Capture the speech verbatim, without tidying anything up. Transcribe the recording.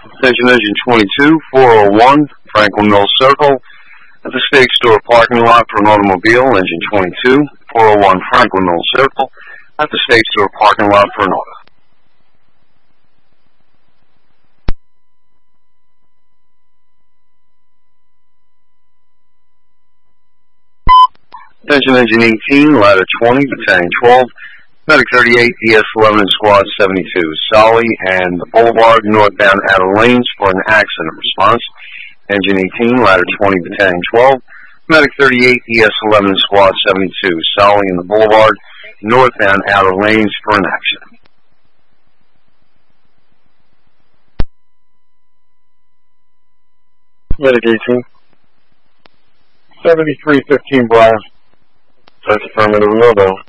Attention Engine twenty-two, four oh one, Franklin Mills Circle, at the Steak Store parking lot for an automobile. Engine twenty-two, four oh one, Franklin Mills Circle, at the Steak Store parking lot for an auto. Attention Engine eighteen, Ladder twenty, Battalion twelve, Medic thirty-eight, E S eleven, and Squad seventy-two, Solly and the Boulevard, northbound outer lanes for an accident response. Engine eighteen, Ladder twenty, Battalion twelve, Medic thirty-eight, E S eleven, and Squad seventy-two, Solly and the Boulevard, northbound outer lanes for an accident. Medic eighteen. seventy-three fifteen Brian. That's affirmative, no though.